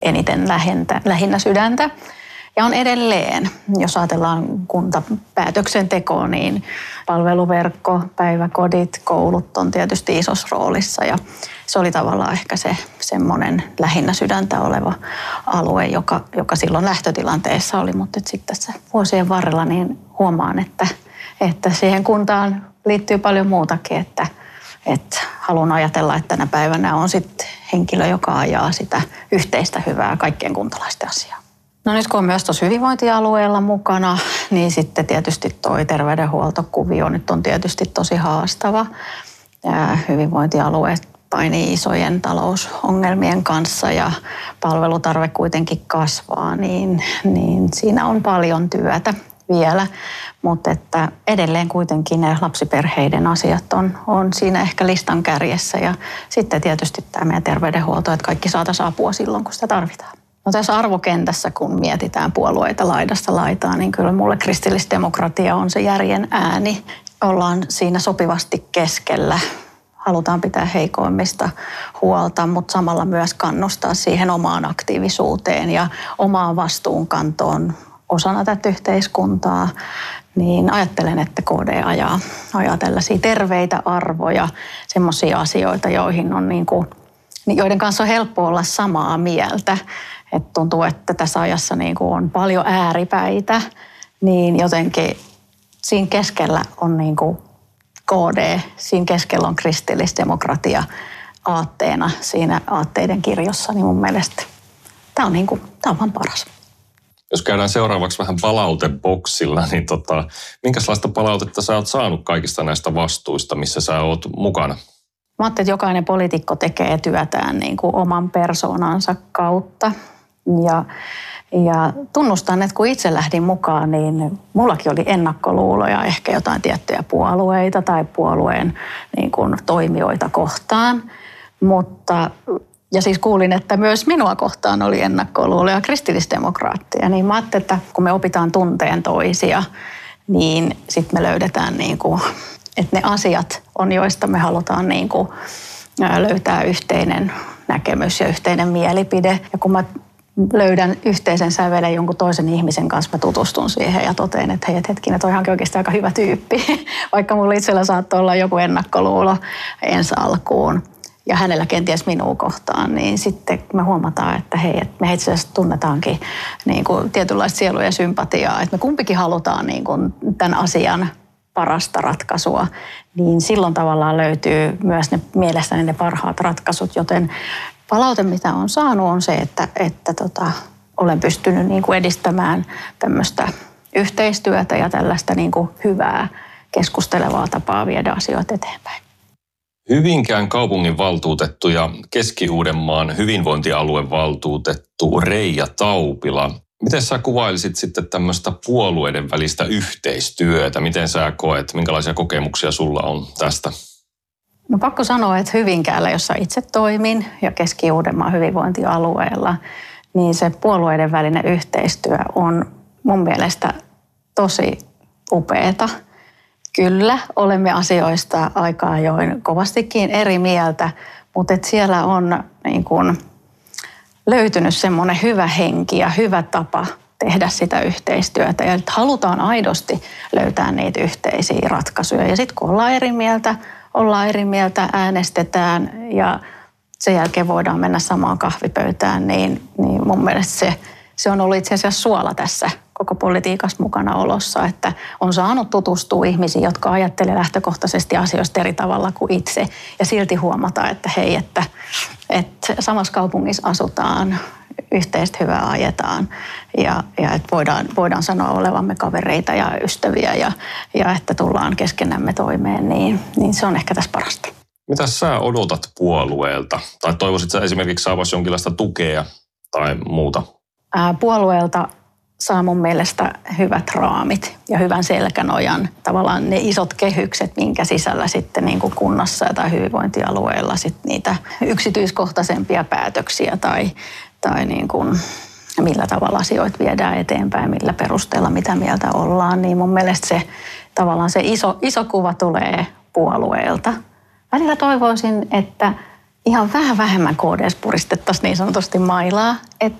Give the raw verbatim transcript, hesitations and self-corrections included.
eniten lähintä, lähinnä sydäntä. Ja on edelleen, jos ajatellaan kuntapäätöksentekoa, niin palveluverkko, päiväkodit, koulut on tietysti isossa roolissa. Ja se oli tavallaan ehkä se semmoinen lähinnä sydäntä oleva alue, joka, joka silloin lähtötilanteessa oli. Mutta sitten tässä vuosien varrella niin huomaan, että, että siihen kuntaan liittyy paljon muutakin. Että, että haluan ajatella, että tänä päivänä on sitten henkilö, joka ajaa sitä yhteistä hyvää kaikkien kuntalaisten asiaa. No nyt kun on myös tuossa hyvinvointialueella mukana, niin sitten tietysti toi terveydenhuoltokuvio nyt on tietysti tosi haastava. Ja hyvinvointialueet painii isojen talousongelmien kanssa ja palvelutarve kuitenkin kasvaa, niin, niin siinä on paljon työtä vielä. Mutta että edelleen kuitenkin ne lapsiperheiden asiat on, on siinä ehkä listan kärjessä. Ja sitten tietysti tämä meidän terveydenhuolto, että kaikki saataisiin apua silloin, kun sitä tarvitaan. No tässä arvokentässä, kun mietitään puolueita laidasta laitaan, niin kyllä mulle kristillisdemokratia on se järjen ääni. Ollaan siinä sopivasti keskellä. Halutaan pitää heikoimmista huolta, mutta samalla myös kannustaa siihen omaan aktiivisuuteen ja omaan vastuunkantoon osana tätä yhteiskuntaa. Niin ajattelen, että K D ajaa, ajaa tällaisia terveitä arvoja, semmoisia asioita, joihin on niin kuin, joiden kanssa on helppo olla samaa mieltä. Et tuntuu, että tässä ajassa niin kuin on paljon ääripäitä, niin jotenkin siinä keskellä on niin kuin K D, siinä keskellä on kristillisdemokratia aatteena siinä aatteiden kirjossa, niin mun mielestä tämä on, niin kuin, tämä on vaan paras. Jos käydään seuraavaksi vähän palauteboksilla, niin tota, minkälaista palautetta sä oot saanut kaikista näistä vastuista, missä sä oot mukana? Mä ajattelin, että jokainen poliitikko tekee työtään niin kuin oman persoonansa kautta. Ja, ja tunnustan, että kun itse lähdin mukaan, niin mullakin oli ennakkoluuloja ehkä jotain tiettyjä puolueita tai puolueen niin kuin toimijoita kohtaan. Mutta, ja siis kuulin, että myös minua kohtaan oli ennakkoluuloja kristillisdemokraatteja. Niin mä ajattelin, että kun me opitaan tunteen toisia, niin sitten me löydetään, niin kuin, että ne asiat on, joista me halutaan niin kuin löytää yhteinen näkemys ja yhteinen mielipide. Ja kun mä löydän yhteisen sävelen jonkun toisen ihmisen kanssa, mä tutustun siihen ja totean, että hei, et hetkinen, toi onkin oikeasti aika hyvä tyyppi. Vaikka mulla itsellä saattoi olla joku ennakkoluulo ensi alkuun ja hänellä kenties minua kohtaan, niin sitten me huomataan, että hei, että me itse asiassa tunnetaankin niin kuin tietynlaista sielua ja sympatiaa, että me kumpikin halutaan niin kuin tämän asian parasta ratkaisua, niin silloin tavallaan löytyy myös ne mielestäni ne parhaat ratkaisut, joten palaute, mitä olen saanut, on se, että, että tota, olen pystynyt niin kuin edistämään tämmöistä yhteistyötä ja tällaista niin kuin hyvää keskustelevaa tapaa viedä asioita eteenpäin. Hyvinkään kaupunginvaltuutettu ja Keski-Uudenmaan hyvinvointialuevaltuutettu Reija Taupila. Miten sä kuvailisit sitten tämmöistä puolueiden välistä yhteistyötä? Miten sä koet, minkälaisia kokemuksia sulla on tästä? No pakko sanoa, että Hyvinkäällä, jossa itse toimin ja Keski-Uudenmaan hyvinvointialueella, niin se puolueiden välinen yhteistyö on mun mielestä tosi upeata. Kyllä, olemme asioista aika ajoin kovastikin eri mieltä, mutta et siellä on niin kun löytynyt semmoinen hyvä henki ja hyvä tapa tehdä sitä yhteistyötä. Ja halutaan aidosti löytää niitä yhteisiä ratkaisuja. Ja sitten kun ollaan eri mieltä, ollaan eri mieltä, äänestetään ja sen jälkeen voidaan mennä samaan kahvipöytään, niin, niin mun mielestä se, se on ollut itse asiassa suola tässä koko politiikassa mukana olossa, että on saanut tutustua ihmisiin, jotka ajattelee lähtökohtaisesti asioista eri tavalla kuin itse ja silti huomata, että hei, että, että samassa kaupungissa asutaan, yhteistä hyvää ajetaan ja, ja että voidaan, voidaan sanoa olevamme kavereita ja ystäviä ja, ja että tullaan keskenämme toimeen, niin, niin se on ehkä tässä parasta. Mitä sä odotat puolueelta? Tai toivoisit sä esimerkiksi saavasi jonkinlaista tukea tai muuta? Ää, puolueelta saa mun mielestä hyvät raamit ja hyvän selkänojan. Tavallaan ne isot kehykset, minkä sisällä sitten niin kuin kunnassa tai hyvinvointialueella sitten niitä yksityiskohtaisempia päätöksiä tai, tai niin kuin millä tavalla asioita viedään eteenpäin, millä perusteella, mitä mieltä ollaan. Niin mun mielestä se tavallaan se iso, iso kuva tulee puolueelta. Välillä toivoisin, että ihan vähän vähemmän K D S puristettaisiin niin sanotusti mailaa. Et